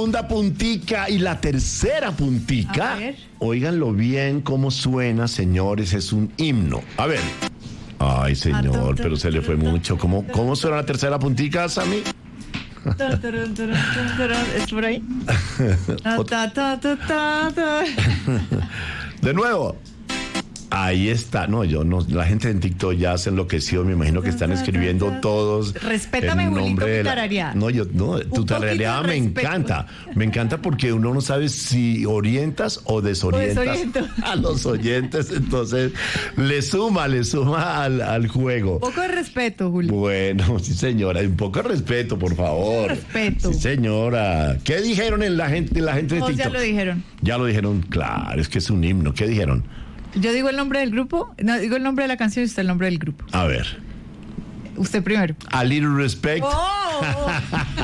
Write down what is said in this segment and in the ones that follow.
segunda puntica y la tercera puntica. A ver. Óiganlo bien cómo suena, señores, es un himno. A ver. Ay, señor, pero se le fue mucho. ¿Cómo suena la tercera puntica, Sammy? ¿Es por ahí? De nuevo. Ahí está. No, la gente en TikTok ya se enloqueció. Me imagino que están escribiendo todos. Respétame, el nombre Julito, de mi tarareada. Tu tarareada me encanta. Me encanta porque uno no sabe si orientas o desorientas a los oyentes. Entonces, le suma al juego. Un poco de respeto, Julio. Bueno, sí, señora. Un poco de respeto, por favor. Respeto. Sí, señora. ¿Qué dijeron en la gente de TikTok? Ya lo dijeron. Ya lo dijeron. Claro, es que es un himno. ¿Qué dijeron? Yo digo el nombre del grupo, no, digo el nombre de la canción y usted el nombre del grupo. A ver. Usted primero. A Little Respect. ¡Oh!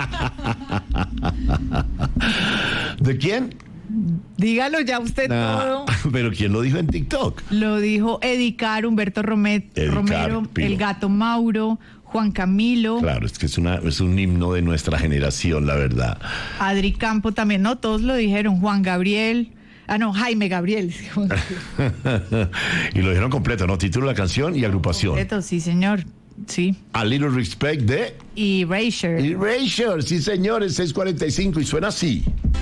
¿De quién? Dígalo ya usted todo. Pero ¿quién lo dijo en TikTok? Lo dijo Edicar, Humberto Romero, Pilo. El Gato Mauro, Juan Camilo. Claro, es que es un himno de nuestra generación, la verdad. Adri Campo también, no, todos lo dijeron. Juan Gabriel. Jaime Gabriel. Y lo dijeron completo, ¿no? Título de la canción y agrupación. Completo, sí, señor. Sí. A Little Respect de Erasure. sí, señores, 6:45 y suena así.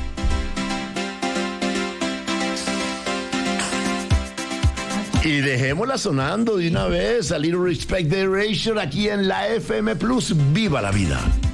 Y dejémosla sonando de una vez. A Little Respect de Erasure aquí en la FM Plus. ¡Viva la vida!